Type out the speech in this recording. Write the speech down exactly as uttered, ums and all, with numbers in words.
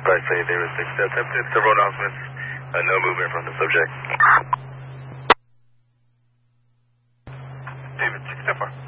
I say there is attempted several announcements. Uh, no movement from the subject. David, six step four.